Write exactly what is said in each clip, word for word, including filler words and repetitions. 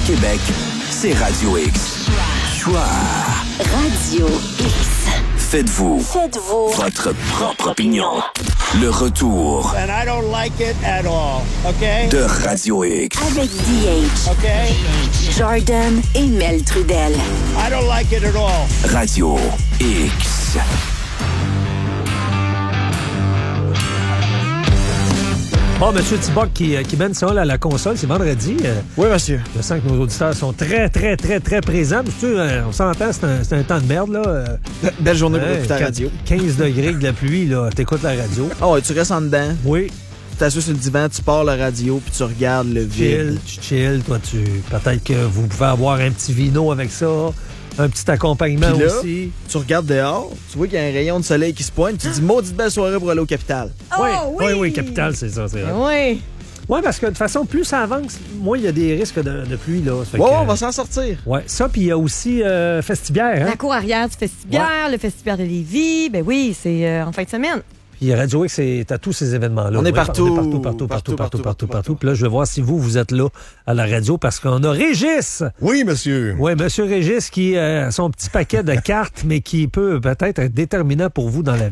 Québec, c'est Radio X. Choix. Radio X. Faites-vous. Faites-vous. Votre propre opinion. Le retour. And I don't like it at all, okay? De Radio X. Avec D H. Okay? Jordan et Mel Trudel. I don't like it at all. Radio X. Bon, M. Tiboc qui, qui mène ça là, à la console, c'est vendredi. Euh, oui, monsieur. Je sens que nos auditeurs sont très, très, très, très présents. Tu sais, euh, on s'entend, c'est un, c'est un temps de merde, là. Euh, Belle journée pour hein, écouter la radio. quinze degrés de la pluie, là. T'écoutes la radio. Ah oh, ouais, tu restes en dedans. Oui. Tu t'assois sur le divan, tu pars la radio, puis tu regardes le vide. Chill, tu chill, toi, tu... Peut-être que vous pouvez avoir un petit vino avec ça. Un petit accompagnement là, aussi. Tu regardes dehors, tu vois qu'il y a un rayon de soleil qui se pointe, tu te dis maudite belle soirée pour aller au Capitole. Oui, Oh, oui, oui, oui, Capitale, c'est ça, c'est vrai. Oui. Oui, parce que de toute façon, plus ça avance, moins il y a des risques de, de pluie, là. Ouais, ouais, on va s'en sortir. Oui, ça, puis il y a aussi euh, Festibière, hein? La cour arrière du Festibière, Ouais. le Festibière de Lévis. Ben oui, c'est euh, en fin de semaine. Puis Radio X, c'est à tous ces événements-là. On est Oui, partout. On est partout, partout, partout, partout, partout, partout. Puis là, je vais voir si vous, vous êtes là à la radio parce qu'on a Régis. Oui, monsieur. Oui, monsieur Régis qui a son petit paquet de cartes, mais qui peut peut-être être déterminant pour vous dans la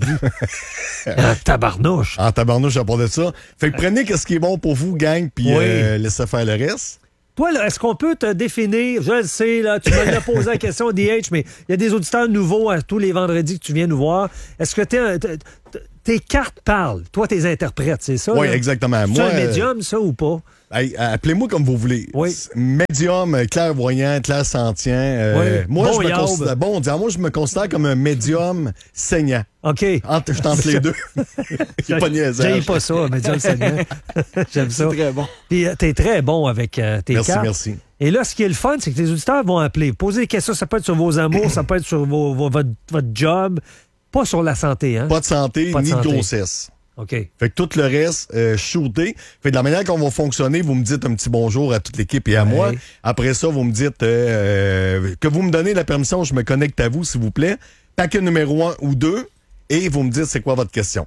vie. En tabarnouche. En tabarnouche, à part de ça. Fait que prenez ce qui est bon pour vous, gang, puis Oui. euh, laissez faire le reste. Toi, là, est-ce qu'on peut te définir? Je le sais, là, tu m'as posé la question, D H, mais il y a des auditeurs nouveaux à tous les vendredis que tu viens nous voir. Est-ce que t'es un, t'es- t'es- tes cartes parlent? Toi, t'es interprètes, c'est ça? Oui, là? exactement. C'est Moi, un euh, médium, ça, ou pas? Hey, appelez-moi comme vous voulez. Oui. Médium, euh, clairvoyant, clairsentient. Euh, Oui. Moi, Bon je me yaube. considère, bon, dis, moi, je me considère comme un médium saignant. OK. Entre, je tente les deux. C'est pas niaisage. J'aime pas ça, médium saignant. J'aime ça. C'est très bon. Puis euh, t'es très bon avec euh, tes Merci, cartes. merci. Et là, ce qui est le fun, c'est que les auditeurs vont appeler, poser des questions. Ça peut être sur vos amours, ça peut être sur vos, vos- votre, votre job, pas sur la santé, hein? Pas de santé, Pas de ni santé. de grossesse. OK. Fait que tout le reste, euh, shooté. Fait que de la manière qu'on va fonctionner, vous me dites un petit bonjour à toute l'équipe et à Ouais. moi. Après ça, vous me dites euh, euh, que vous me donnez la permission, je me connecte à vous, s'il vous plaît. Paquet numéro un ou deux. Et vous me dites c'est quoi votre question.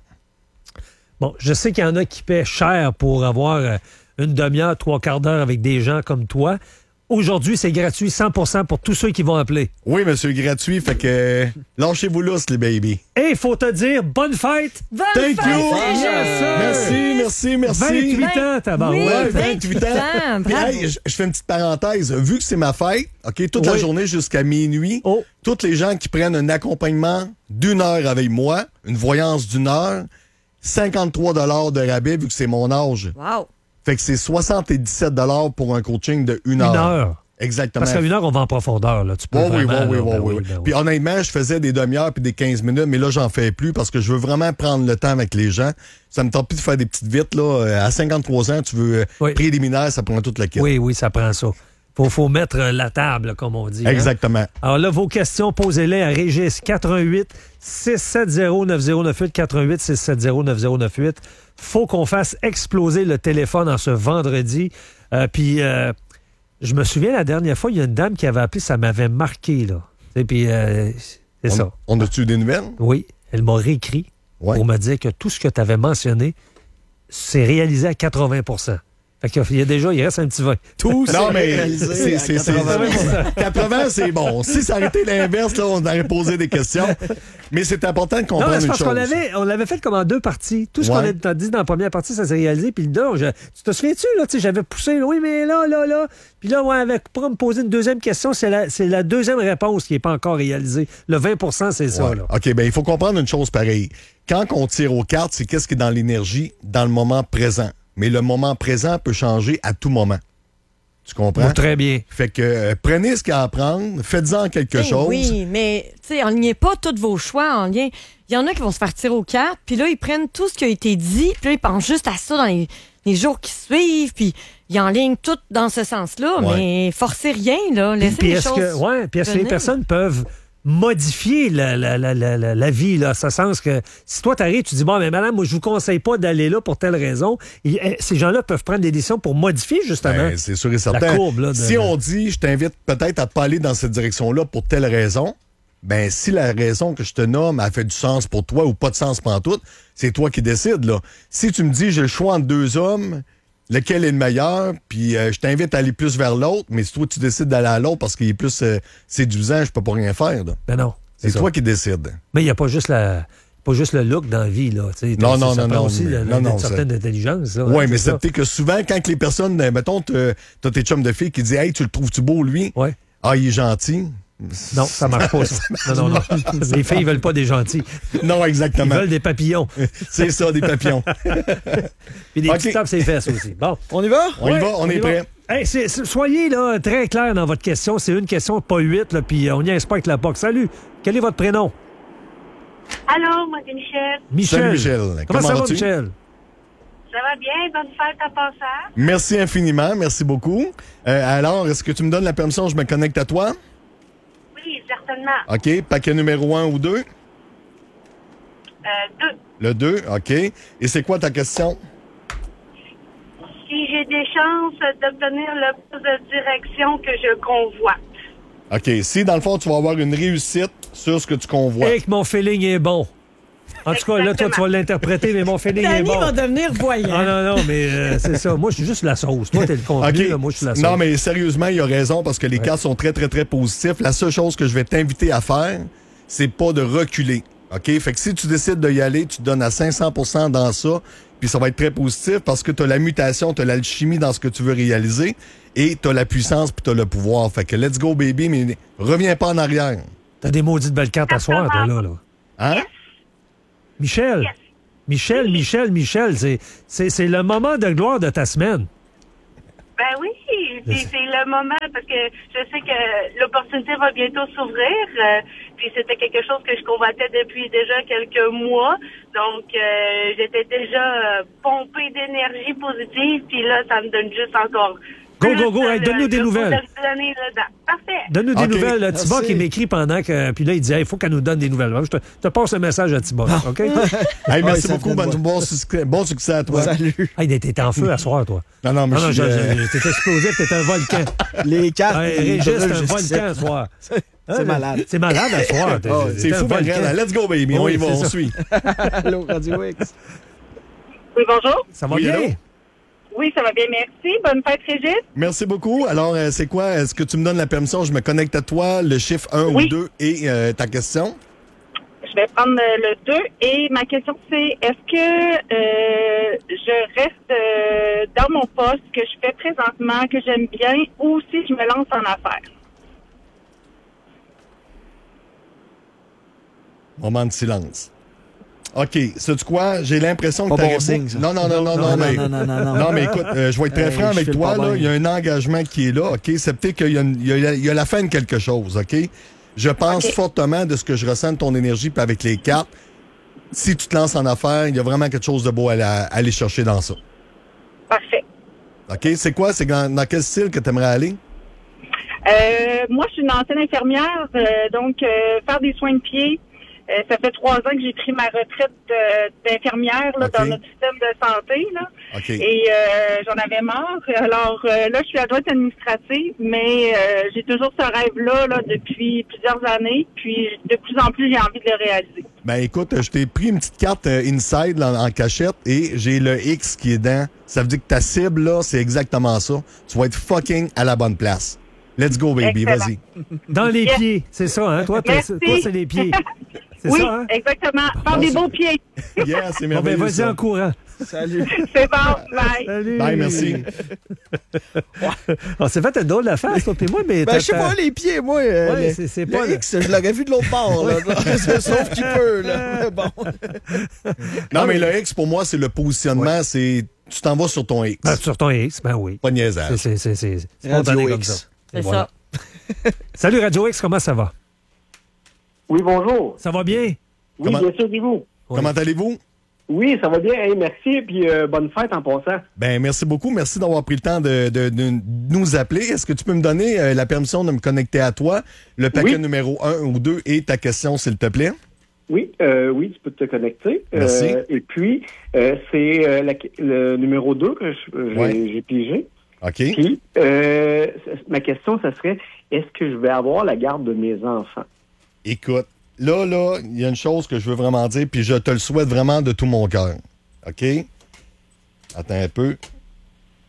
Bon, je sais qu'il y en a qui paient cher pour avoir euh, une demi-heure, trois quarts d'heure avec des gens comme toi. Aujourd'hui, c'est gratuit cent pour cent pour tous ceux qui vont appeler. Oui, monsieur, gratuit. Fait que euh, lâchez-vous lousse, les baby. Et il faut te dire bonne fête! Bonne Thank fête, you! Yes, sir! Merci, merci, merci. vingt-huit ans, tabarouette! Oui, Ouais, vingt-huit vingt-huit ans. ans, Puis, bravo. hey, je, je fais une petite parenthèse. Vu que c'est ma fête, OK, toute la Oui. journée jusqu'à minuit, Oh. toutes les gens qui prennent un accompagnement d'une heure avec moi, une voyance d'une heure, cinquante-trois dollars de rabais vu que c'est mon âge. Wow. Fait que c'est soixante-dix-sept dollars pour un coaching de une heure. Une heure. Exactement. Parce qu'à une heure, on va en profondeur. Là. Tu peux Oui, oui, oui, vraiment, oui, là, oui, ben oui. ben oui. Puis honnêtement, je faisais des demi-heures puis des quinze minutes, mais là, j'en fais plus parce que je veux vraiment prendre le temps avec les gens. Ça me tente plus de faire des petites vites, là. À cinquante-trois ans, tu veux euh, Oui. préliminaire, ça prend toute la quête. Oui, oui, ça prend ça. Faut, faut mettre euh, la table, comme on dit. hein. Exactement. Alors là, vos questions, posez-les à Régis quatre un huit, six sept zéro, neuf zéro neuf huit, quatre un huit, six sept zéro, neuf zéro neuf huit. Faut qu'on fasse exploser le téléphone en ce vendredi. Euh, Puis, euh, je me souviens, la dernière fois, il y a une dame qui avait appelé, ça m'avait marqué, là. Et puis, euh, c'est On, ça. on a-tu eu des nouvelles? Oui, elle m'a réécrit Ouais. pour me dire que tout ce que tu avais mentionné, c'est réalisé à quatre-vingts pour cent. Fait qu'il y a déjà, il reste un petit vingt. Tout Non, c'est mais réalisé c'est, à c'est, c'est, quatre-vingts pour cent. quatre-vingts, c'est bon. Si ça aurait été l'inverse, là, on aurait posé des questions. Mais c'est important de Non, comprendre mais c'est une parce chose. qu'on l'avait, on l'avait fait comme en deux parties. Tout ce Ouais. qu'on a t'as dit dans la première partie, ça s'est réalisé. Puis là, je- tu te souviens-tu, là, tu sais, j'avais poussé, oui, mais là, là, là. Puis là, ouais, avec, pour me poser une deuxième question, c'est la, c'est la deuxième réponse qui n'est pas encore réalisée. Le vingt pour cent, c'est ça, Ouais. là. OK, ben il faut comprendre une chose pareille. Quand on tire aux cartes, c'est qu'est-ce qui est dans l'énergie dans le moment présent. Mais le moment présent peut changer à tout moment. Tu comprends? Bon, très bien. Fait que euh, prenez ce qu'il y a à apprendre, faites-en quelque Ben chose. Oui, mais tu sais, enlignez pas tous vos choix en lien. Il y en a qui vont se faire tirer aux cartes, puis là, ils prennent tout ce qui a été dit, puis là, ils pensent juste à ça dans les, les jours qui suivent, puis ils enlignent tout dans ce sens-là, Ouais. mais forcez rien, là. Laissez Puis les est-ce choses. que, ouais, puis est-ce que les venir. personnes peuvent modifier la, la, la, la, la, la vie, là, ce sens que si toi t'arrives, tu dis, bon, mais madame, moi, je vous conseille pas d'aller là pour telle raison. Et, eh, ces gens-là peuvent prendre des décisions pour modifier, justement. Ben, c'est sûr et certain. La courbe, là, de- Si on dit, je t'invite peut-être à pas aller dans cette direction-là pour telle raison, ben si la raison que je te nomme a fait du sens pour toi ou pas de sens pantoute, c'est toi qui décides, là. Si tu me dis, j'ai le choix entre deux hommes, lequel est le meilleur, puis euh, je t'invite à aller plus vers l'autre, mais si toi, tu décides d'aller à l'autre parce qu'il est plus euh, séduisant, je peux pas rien faire. Là. Ben non. C'est ça. toi qui décides. Mais il n'y a pas juste la... Pas juste le look dans la vie, là. T'sais, Non, t'sais, non, ça non, prend non, aussi mais- la- non, non, une certaine ça- intelligence. là, Oui, hein, mais c'est c'est peut-être que souvent, quand les personnes, euh, mettons, t'as t'as tes chums de filles qui disent « Hey, tu le trouves-tu beau, lui? Ouais. Ah, il est gentil. » Non, ça marche pas, ça. Non, non, non. Les filles, ils veulent pas des gentils. Non, Ils exactement. veulent des papillons. C'est ça, des papillons. Puis des Ok. petits tapes sur les fesses aussi. Bon. On y va? On y Ouais, va, on, est y va. prêt. Hey, c'est- c'est- soyez là, très clair dans votre question. C'est une question, pas huit, là, puis euh, on n'y a pas avec la P O C. Salut, quel est votre prénom? Allô, moi c'est Michel. Michel. Salut, Michel. Comment, Comment ça va, vas-tu? Michel? Ça va bien? Bonne fête en passant. Merci infiniment, merci beaucoup. Euh, alors, est-ce que tu me donnes la permission, je me connecte à toi? Oui, certainement. OK, paquet numéro un ou deux? Euh, deux. Le deux, OK. Et c'est quoi ta question? Si j'ai des chances d'obtenir le poste de direction que je convoite. OK, si dans le fond, tu vas avoir une réussite sur ce que tu convoites. Et que mon feeling est bon. En tout cas, là, toi, tu vas l'interpréter, mais mon feeling est Danny bon. va devenir voyant. Ah non, non, mais euh, c'est ça. Moi, je suis juste la sauce. Toi, t'es le contenu, OK. là, moi, je suis la sauce. Non, mais sérieusement, il a raison parce que les cartes sont très, très, très positifs. La seule chose que je vais t'inviter à faire, c'est pas de reculer. OK? Fait que si tu décides d'y aller, tu te donnes à cinq cents pour cent dans ça, puis ça va être très positif parce que tu as la mutation, tu as l'alchimie dans ce que tu veux réaliser et tu as la puissance puis tu as le pouvoir. Fait que let's go, baby, mais reviens pas en arrière. T'as des maudites belles cartes à soir, toi, là. là. Hein? Michel, Yes. Michel, Michel, Michel, c'est, c'est, c'est le moment de gloire de ta semaine. Ben oui, puis c'est le moment parce que je sais que l'opportunité va bientôt s'ouvrir. euh, puis c'était quelque chose que je convoitais depuis déjà quelques mois. Donc euh, j'étais déjà euh, pompée d'énergie positive. Puis là, ça me donne juste encore. Go, plus go, go, hey, le- donne-nous des le nouvelles. goût de donner là-dedans. Parfait. Donne-nous des OK. nouvelles. là. Thibaut Merci. qui m'écrit pendant que. Puis là, il dit, il faut qu'elle nous donne des nouvelles. Je te, te passe un message à Thibaut. OK? Hey, Ouais, merci ça beaucoup. venait de Bon, moi. bon succès, bon succès à toi. Salut. Hey, t'es en feu à soir, toi. Non, non, mais Non, non, je suis, je- euh, je- t'es explosif, t'es un volcan. Les cartes. Hey, les Régis, c'est un brûles jusqu'ici. volcan à soir. C'est malade. C'est malade à soir. T'es- Oh, t'es c'est un fou, volcan. Marianne. Let's go, baby. On Oui, y va, c'est on ça. suit. Allô, Radio X. Oui, bonjour. Ça va Oui, bien? allô? Oui, ça va bien, merci. Bonne fête, Régis. Merci beaucoup. Alors, euh, c'est quoi? Est-ce que tu me donnes la permission? Je me connecte à toi, le chiffre un Oui. ou deux et euh, ta question? Je vais prendre euh, le deux et ma question c'est est-ce que euh, je reste euh, dans mon poste que je fais présentement, que j'aime bien, ou si je me lance en affaires? Moment de silence. OK. Sais-tu quoi? J'ai l'impression que Pas ta bon réponse- signe, ça. Non, non, non, non, non, Non, mais... non, non, non, non. Non, mais écoute, euh, je vais être très Hey, franc je avec file toi. pas Là. bien. Il y a un engagement qui est là, OK? C'est peut-être qu'il y a, une- il y a la- il y a la fin de quelque chose, OK? Je pense OK. fortement de ce que je ressens de ton énergie puis avec les cartes. Si tu te lances en affaires, il y a vraiment quelque chose de beau à, la- à aller chercher dans ça. Parfait. OK? C'est quoi? C'est dans, dans quel style que tu aimerais aller? Euh, moi, je suis une ancienne infirmière, euh, donc euh, faire des soins de pied. Euh, ça fait trois ans que j'ai pris ma retraite euh, d'infirmière là, OK. dans notre système de santé. Là. OK. Et euh, j'en avais marre. Alors euh, là, je suis adjointe administrative, mais euh, j'ai toujours ce rêve-là là, depuis plusieurs années. Puis de plus en plus, j'ai envie de le réaliser. Ben écoute, je t'ai pris une petite carte euh, inside là, en cachette et j'ai le X qui est dedans. Ça veut dire que ta cible, là, c'est exactement ça. Tu vas être fucking à la bonne place. Let's go, baby. Excellent. Vas-y. Dans les Yes. pieds, c'est ça, hein? Toi, t'as- Merci. toi, c'est les pieds. C'est Oui, ça, hein? exactement. Faire des beaux pieds. Yeah, c'est Bon, ben, merveilleux. vas-y ça. en courant. Salut. C'est bon. Bye. Salut. Bye, merci. On s'est fait une drôle de face, toi, puis moi, mais. Ben, t'as- je sais t'as- pas, les pieds, moi. euh, Ouais, le- c'est- c'est le pas le- X, je l'aurais vu de l'autre bord, là. Sauf qu'il peut, là. Mais bon. Non, mais le X, pour moi, c'est le positionnement. C'est tu t'en vas sur ton X. Ben, sur ton X, ben oui. Pas de niaisage. C'est, c'est, c'est, c'est c'est Radio spontané comme X. ça. C'est Et voilà. ça. Salut Radio X, comment ça va? Oui, bonjour. Ça va bien? Oui, Comment- bien sûr, et vous? Oui. Comment allez-vous? Oui, ça va bien. Hey, merci, puis euh, bonne fête en passant. Ben, merci beaucoup. Merci d'avoir pris le temps de, de- de nous appeler. Est-ce que tu peux me donner euh, la permission de me connecter à toi, le paquet Oui. numéro un ou deux et ta question, s'il te plaît? Oui, euh, oui, tu peux te connecter. Merci. Euh, et puis, euh, c'est euh, la- le numéro deux que je- j'ai Ouais. j'ai pigé. OK. Puis, euh, ma question, ça serait, est-ce que je vais avoir la garde de mes enfants? Écoute, là, là, il y a une chose que je veux vraiment dire, puis je te le souhaite vraiment de tout mon cœur. OK? Attends un peu.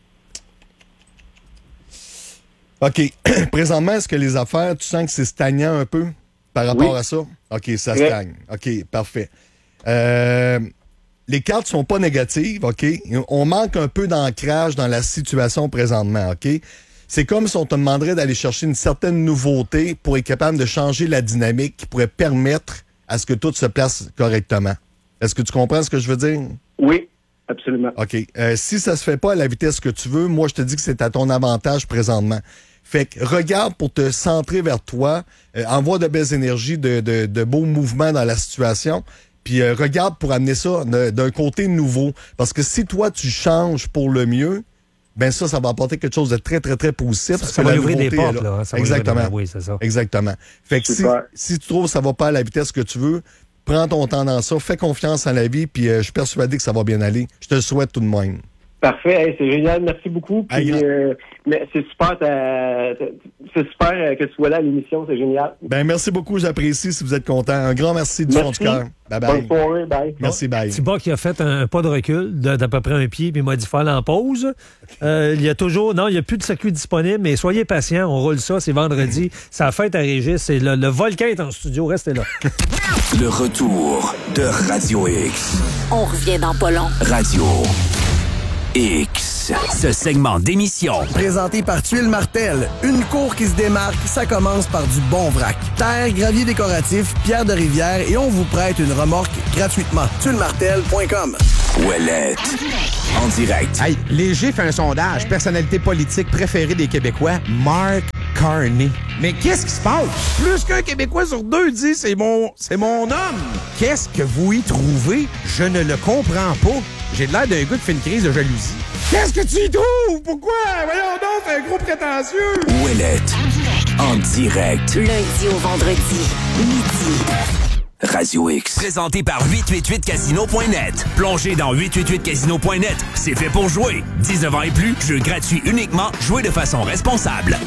OK. Présentement, est-ce que les affaires, tu sens que c'est stagnant un peu par rapport Oui. à ça? OK, ça Oui. stagne. OK, parfait. Euh, les cartes sont pas négatives, OK? On manque un peu d'ancrage dans la situation présentement, OK? C'est comme si on te demanderait d'aller chercher une certaine nouveauté pour être capable de changer la dynamique qui pourrait permettre à ce que tout se place correctement. Est-ce que tu comprends ce que je veux dire? Oui, absolument. OK. Euh, si ça se fait pas à la vitesse que tu veux, moi, je te dis que c'est à ton avantage présentement. Fait que regarde pour te centrer vers toi, euh, envoie de belles énergies, de, de, de beaux mouvements dans la situation, puis euh, regarde pour amener ça de- d'un côté nouveau. Parce que si toi, tu changes pour le mieux, ben ça, ça va apporter quelque chose de très, très, très positif. Ça, parce ça que va la ouvrir des nouveauté est portes, là. hein, ça va Exactement. ouvrir des- Oui, c'est ça. Exactement. Fait que si, Super. si tu trouves que ça va pas à la vitesse que tu veux, prends ton temps dans ça, fais confiance en la vie, puis euh, je suis persuadé que ça va bien aller. Je te le souhaite tout de même. Parfait, hey, c'est génial, merci beaucoup. Puis, Hey, grand- euh, mais c'est super, t'as- t'as- c'est super euh, que tu sois là à l'émission, c'est génial. Ben merci beaucoup, j'apprécie si vous êtes content. Un grand merci du fond Merci. du cœur. Bye bye. Bonne soirée, bye. Merci, bye. Thibaut qui a fait un, un pas de recul de- d'à peu près un pied, puis il m'a dit faire en pause. Euh, il y a toujours, non, il n'y a plus de circuit disponible, mais soyez patients, on roule ça, c'est vendredi. C'est la fête à Régis, c'est le, le volcan est en studio, restez là. Le retour de Radio X. On revient dans pas long. Radio X. Ce segment d'émission Présenté par Tuile Martel, une cour qui se démarque, ça commence par du bon vrac. Terre, gravier décoratif, pierre de rivière et on vous prête une remorque gratuitement. tuile martel point com. Ouellette. En direct. Hey, Léger fait un sondage. Personnalité politique préférée des Québécois, Mark Carney. Mais qu'est-ce qui se passe? Plus qu'un Québécois sur deux dit c'est mon, c'est mon homme. Qu'est-ce que vous y trouvez? Je ne le comprends pas. J'ai l'air d'un gars qui fait une crise de jalousie. Qu'est-ce que tu y trouves? Pourquoi? Voyons donc, c'est un gros prétentieux. Ouellette. En direct. Lundi au vendredi, midi. Radio X. Présenté par huit cent quatre-vingt-huit casino point net. Plongez dans huit cent quatre-vingt-huit casino point net. C'est fait pour jouer. dix-neuf ans et plus, jeu gratuit uniquement, jouez de façon responsable.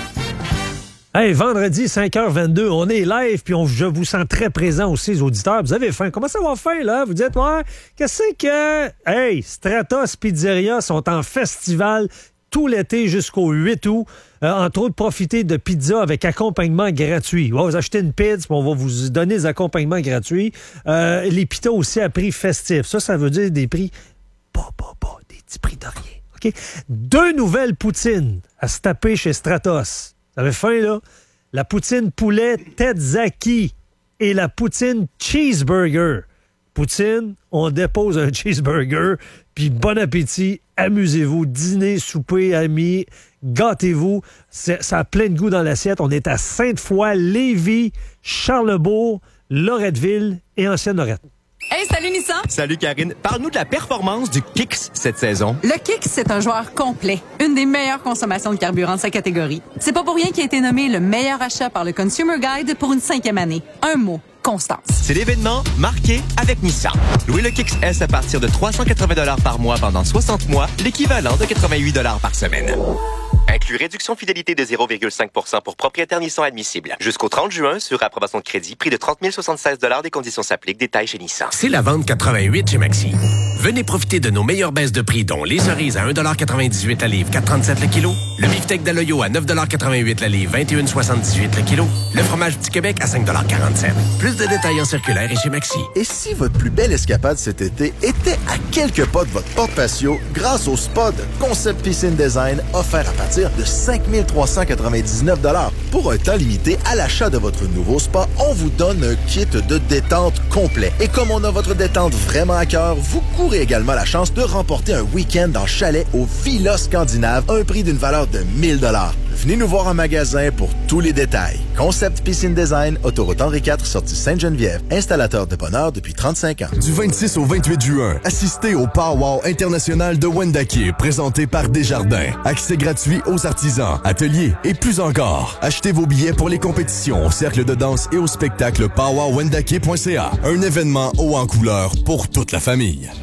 Hey, vendredi, cinq heures vingt-deux, on est live, puis on, je vous sens très présent aussi, les auditeurs. Vous avez faim. Comment ça va faim, là? Vous dites, ouais, qu'est-ce que... Hey, Stratos Pizzeria sont en festival tout l'été jusqu'au huit août. Euh, entre autres, profitez de pizza avec accompagnement gratuit. On va vous acheter une pizza, puis on va vous donner des accompagnements gratuits. Euh, les pitas aussi à prix festif. Ça, ça veut dire des prix pas, pas, pas, des petits prix de rien. OK? Deux nouvelles poutines à se taper chez Stratos. Vous avez faim, là? La poutine poulet Tetzaki et la poutine cheeseburger. Poutine, on dépose un cheeseburger, puis bon appétit, amusez-vous, dîner, souper, amis, gâtez-vous. C'est- ça a plein de goût dans l'assiette. On est à Sainte-Foy, Lévis, Charlebourg, Loretteville et Ancienne-Lorette. Hey, salut Nissan! Salut Karine. Parle-nous de la performance du Kicks cette saison. Le Kicks, c'est un joueur complet. Une des meilleures consommations de carburant de sa catégorie. C'est pas pour rien qu'il a été nommé le meilleur achat par le Consumer Guide pour une cinquième année. Un mot, constance. C'est l'événement marqué avec Nissan. Louez le Kicks S à partir de trois cent quatre-vingts dollars par mois pendant soixante mois, l'équivalent de quatre-vingt-huit dollars par semaine. Inclut réduction fidélité de zéro virgule cinq pour cent pour propriétaires Nissan admissibles. Jusqu'au trente juin, sur approbation de crédit, prix de trente mille soixante-seize dollars, des conditions s'appliquent. Détails chez Nissan. C'est la vente quatre-vingt-huit chez Maxi. Venez profiter de nos meilleures baisses de prix, dont les cerises à un dollar quatre-vingt-dix-huit la livre, quatre trente-sept le kilo. Le beefsteak d'Aloyo à neuf dollars quatre-vingt-huit la livre, vingt et un soixante-dix-huit le kilo. Le fromage Petit Québec à cinq dollars quarante-sept. Plus de détails en circulaire et chez Maxi. Et si votre plus belle escapade cet été était à quelques pas de votre porte patio grâce au spa de Concept Piscine Design offert à partir de cinq mille trois cent quatre-vingt-dix-neuf dollars. Pour un temps limité, à l'achat de votre nouveau spa, on vous donne un kit de détente complet. Et comme on a votre détente vraiment à cœur, vous courez également la chance de remporter un week-end en chalet au Villa Scandinave, un prix d'une valeur de mille dollars. Venez nous voir en magasin pour tous les détails. Concept Piscine Design, autoroute Henri quatre, sortie Sainte-Geneviève, installateur de bonheur depuis trente-cinq ans. Du vingt-six au vingt-huit juin, assistez au Pow-Wow international de Wendake, présenté par Desjardins. Accès gratuit aux artisans, ateliers et plus encore. Achetez vos billets pour les compétitions au cercle de danse et au spectacle pow wow wendake point c a. Un événement haut en couleur pour toute la famille.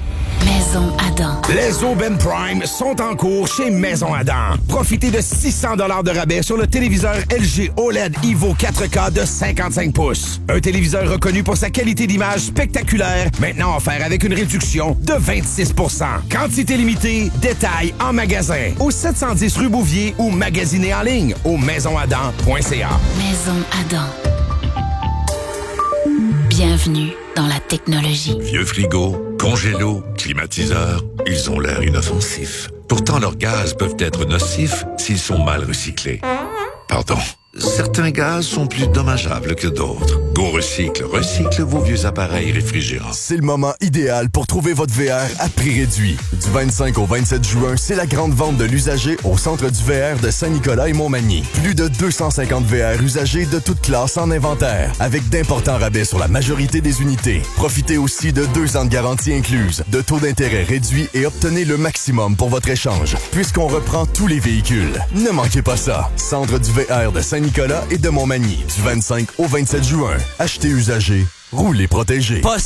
Maison Adam. Les aubaines Prime sont en cours chez Maison Adam. Profitez de six cents dollars de rabais sur le téléviseur L G O L E D Evo quatre K de cinquante-cinq pouces. Un téléviseur reconnu pour sa qualité d'image spectaculaire, maintenant offert avec une réduction de vingt-six pour cent. Quantité limitée, détail en magasin. Au sept cent dix rue Bouvier ou magasiné en ligne au maison adam point c a. Maison Adam. Bienvenue dans la technologie. Vieux frigo, congélo, climatiseur, ils ont l'air inoffensifs. Pourtant, leurs gaz peuvent être nocifs s'ils sont mal recyclés. Pardon. Certains gaz sont plus dommageables que d'autres. Go Recycle recycle vos vieux appareils réfrigérants. C'est le moment idéal pour trouver votre V R à prix réduit. Du vingt-cinq au vingt-sept juin, c'est la grande vente de l'usager au centre du V R de Saint-Nicolas et Montmagny. Plus de deux cent cinquante V R usagés de toutes classes en inventaire, avec d'importants rabais sur la majorité des unités. Profitez aussi de deux ans de garantie incluse, de taux d'intérêt réduits et obtenez le maximum pour votre échange, puisqu'on reprend tous les véhicules. Ne manquez pas ça. Centre du V R de Saint-Nicolas et de Montmagny, du vingt-cinq au vingt-sept juin. Achetez usagé, roulez protégé.